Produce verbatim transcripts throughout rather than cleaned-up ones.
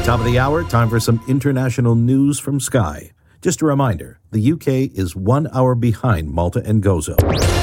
Top of the hour, time for some international news from Sky. Just a reminder, the U K is one hour behind Malta and Gozo.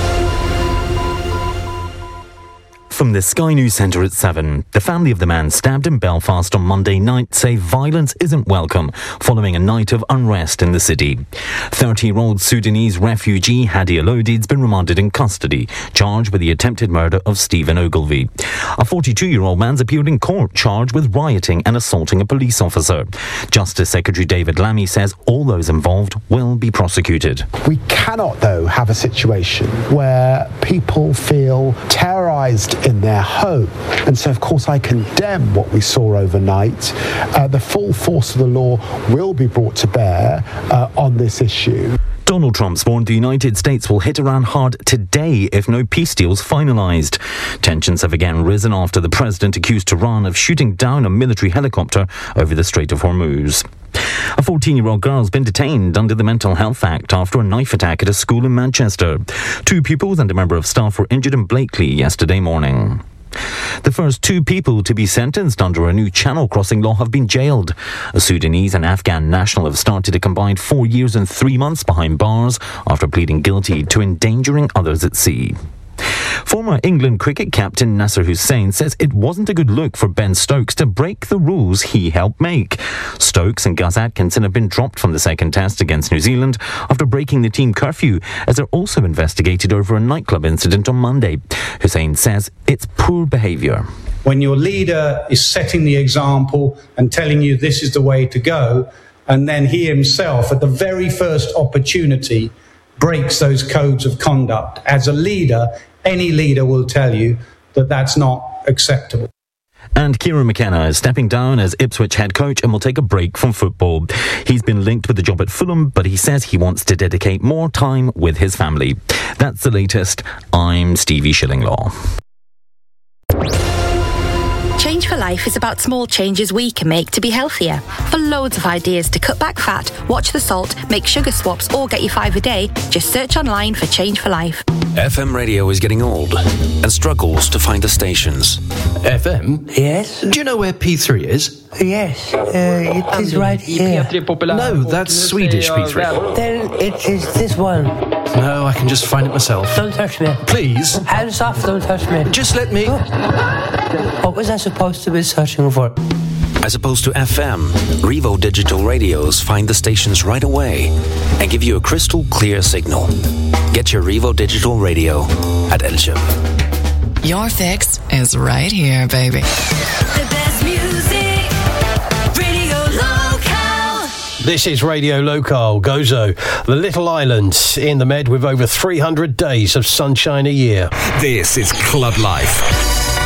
From the Sky News Centre at seven, the family of the man stabbed in Belfast on Monday night say violence isn't welcome following a night of unrest in the city. thirty-year-old Sudanese refugee Hadi Alodid's been remanded in custody, charged with the attempted murder of Stephen Ogilvie. A forty-two-year-old man's appeared in court, charged with rioting and assaulting a police officer. Justice Secretary David Lammy says all those involved will be prosecuted. We cannot, though, have a situation where people feel terrorised in their home. And so, of course, I condemn what we saw overnight. Uh, the full force of the law will be brought to bear uh, on this issue. Donald Trump's warned the United States will hit Iran hard today if no peace deal's finalised. Tensions have again risen after the president accused Iran of shooting down a military helicopter over the Strait of Hormuz. A fourteen-year-old girl has been detained under the Mental Health Act after a knife attack at a school in Manchester. Two pupils and a member of staff were injured in Blakely yesterday morning. The first two people to be sentenced under a new channel crossing law have been jailed. A Sudanese and Afghan national have started a combined four years and three months behind bars after pleading guilty to endangering others at sea. Former England cricket captain Nasser Hussain says it wasn't a good look for Ben Stokes to break the rules he helped make. Stokes and Gus Atkinson have been dropped from the second test against New Zealand after breaking the team curfew, as they're also investigated over a nightclub incident on Monday. Hussain says it's poor behaviour. When your leader is setting the example and telling you this is the way to go, and then he himself, at the very first opportunity, breaks those codes of conduct. As a leader, any leader will tell you that that's not acceptable. And Kieran McKenna is stepping down as Ipswich head coach and will take a break from football. He's been linked with the job at Fulham, but he says he wants to dedicate more time with his family. That's the latest. I'm Stevie Shillinglaw. Change for Life is about small changes we can make to be healthier. For loads of ideas to cut back fat, watch the salt, make sugar swaps, or get your five a day, just search online for Change for Life. F M radio is getting old and struggles to find the stations. F M? Yes. Do you know where P three is? Yes, uh, it is right here. No, that's Swedish P three. Then it is this one. No, I can just find it myself. Don't touch me. Please? Hands off, don't touch me. Just let me. What was I supposed to be searching for? As opposed to F M, Revo Digital Radios find the stations right away and give you a crystal clear signal. Get your Revo Digital Radio at Elsham. Your fix is right here, baby. The best music, Radio Local. This is Radio Local, Gozo, the little island in the Med with over three hundred days of sunshine a year. This is Club Life.